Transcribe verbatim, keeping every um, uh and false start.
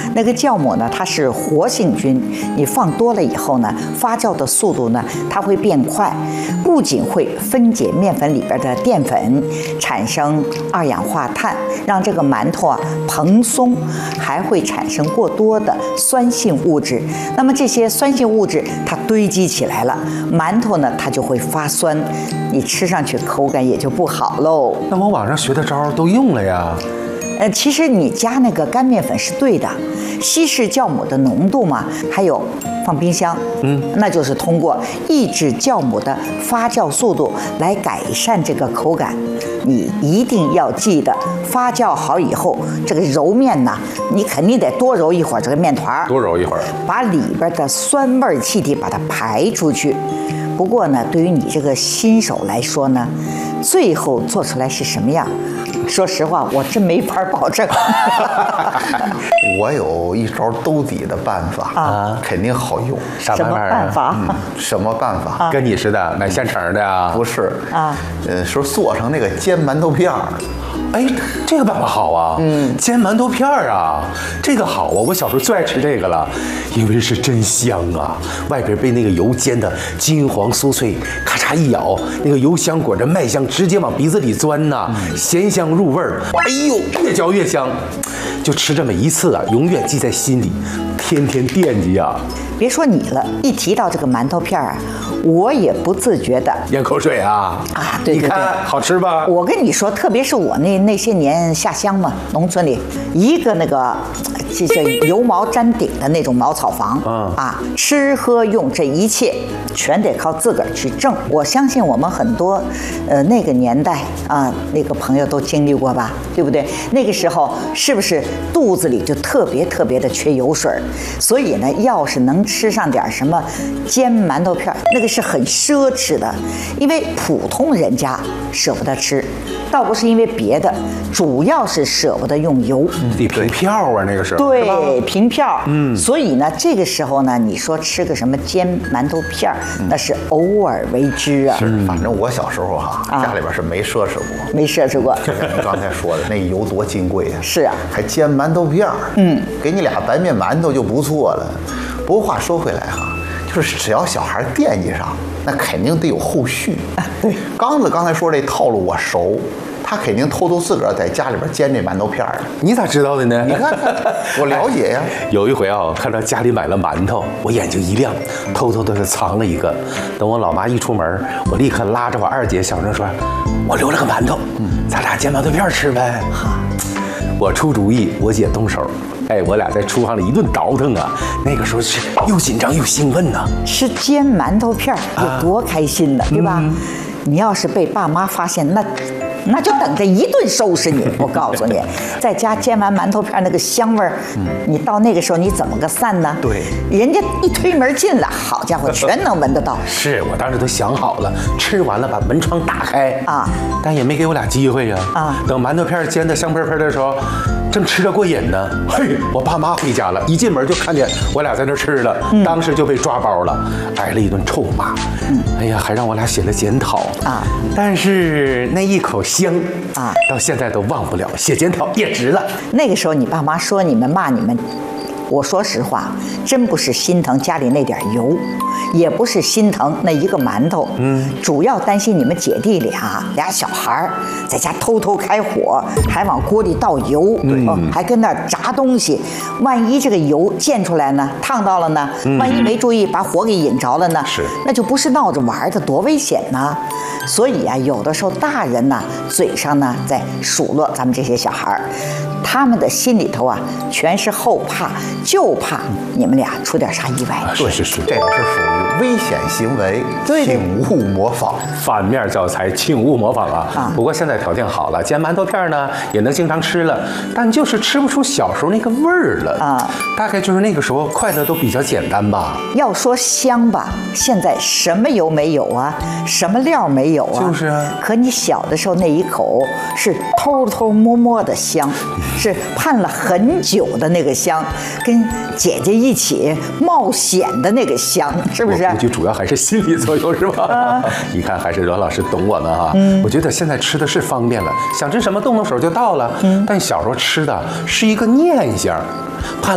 那个酵母呢，它是活性菌，你放多了以后呢，发酵的速度呢，它会变快，不仅会分解面粉里边的淀粉，产生二氧化碳，让这个馒头啊蓬松，还会产生过多的酸性物质。那么这些酸性物质它堆积起来了，馒头呢它就会发酸，你吃上去口感也就不好喽。 那我网上学的招儿都用了呀。 呃，其实你加那个干面粉是对的，稀释酵母的浓度嘛，还有放冰箱，嗯，那就是通过抑制酵母的发酵速度来改善这个口感。你一定要记得，发酵好以后，这个揉面呢，你肯定得多揉一会儿这个面团， 多揉一会儿， 把里边的酸味气体把它排出去。不过呢，对于你这个新手来说呢，最后做出来是什么样？说实话，我真没法保证。 我有一招兜底的办法啊，肯定好用。 啥什么办法？ 嗯，什么办法？ 啊、跟你似的，买现成的呀？ 不是啊， 呃，说做成那个煎馒头片儿。 哎，这个办法好啊！嗯，煎馒头片儿啊，这个好啊！我小时候最爱吃这个了，因为是真香啊！外边被那个油煎的金黄酥脆，咔嚓一咬，那个油香裹着麦香，直接往鼻子里钻呐、啊，嗯、咸香入味儿。哎呦，越嚼越香，就吃这么一次啊，永远记在心里，天天惦记啊！ 别说你了，一提到这个馒头片啊，我也不自觉的咽口水啊啊！对对对， 你看好吃吧？ 我跟你说，特别是我那那些年下乡嘛，农村里一个那个这这油茅粘顶的那种茅草房，嗯啊，吃喝用这一切全得靠自个儿去挣。我相信我们很多呃那个年代啊，那个朋友都经历过吧，对不对？那个时候是不是肚子里就特别特别的缺油水？所以呢，要是能吃上点什么煎馒头片，那个是很奢侈的，因为普通人家舍不得吃，倒不是因为别的，主要是舍不得用油。 得凭票啊，那个时候对，凭票。嗯，所以呢，这个时候呢，你说吃个什么煎馒头片，那是偶尔为之啊。 是，反正我小时候哈，家里边是没奢侈过， 没奢侈过。 就像你刚才说的，那油多金贵啊！ 是啊， 还煎馒头片儿，嗯，给你俩白面馒头就不错了。不过话说回来哈，就是只要小孩惦记上，那肯定得有后续。 对， 刚子刚才说这套路我熟，他肯定偷偷自个儿在家里边煎这馒头片儿。 你咋知道的呢？ 你看看，我了解呀。 有一回啊，看到家里买了馒头，我眼睛一亮，偷偷的就藏了一个。等我老妈一出门，我立刻拉着我二姐小声说：“我留了个馒头，嗯，咱俩煎馒头片吃呗。”我出主意，我姐动手。哎，我俩在厨房里一顿倒腾啊，那个时候是又紧张又兴奋呐、啊。 吃煎馒头片有多开心呢，啊、对吧？嗯、你要是被爸妈发现，那那就等着一顿收拾你。我告诉你，在家煎完馒头片那个香味儿，嗯、你到那个时候你怎么个散呢？ 对， 人家一推门进来，好家伙，全能闻得到。 是我当时都想好了，吃完了把门窗打开啊，但也没给我俩机会呀。啊，等馒头片煎得香喷喷的时候。正吃着过瘾呢，嘿，我爸妈回家了，一进门就看见我俩在那吃了，嗯、当时就被抓包了，挨了一顿臭骂。嗯，哎呀，还让我俩写了检讨啊。但是那一口香啊，到现在都忘不了，写检讨也值了。 那个时候你爸妈说你们骂你们，我说实话，真不是心疼家里那点油，也不是心疼那一个馒头，嗯，主要担心你们姐弟俩俩小孩在家偷偷开火，还往锅里倒油，嗯、哦，还跟那儿炸东西，万一这个油溅出来呢，烫到了呢，嗯、万一没注意把火给引着了呢， 是， 那就不是闹着玩的，多危险呢。所以啊，有的时候大人呢，嘴上呢在数落咱们这些小孩，他们的心里头啊，全是后怕，就怕你们俩出点啥意外。 对，是是，这个是属于危险行为，请勿模仿。 反面教材，请勿模仿啊！啊不过现在条件好了，煎馒头片呢也能经常吃了，但就是吃不出小时候那个味儿了啊。大概就是那个时候快乐都比较简单吧。 要说香吧，现在什么油没有啊，什么料没有啊？ 就是啊。 可你小的时候那一口是偷偷摸摸的香。是盼了很久的那个香，跟姐姐一起冒险的那个香，是不是？ 我估计主要还是心理作用，是吧？啊、你看，还是阮老师懂我们哈。嗯，我觉得现在吃的是方便了，想吃什么动动手就到了。嗯，但小时候吃的是一个念想，盼。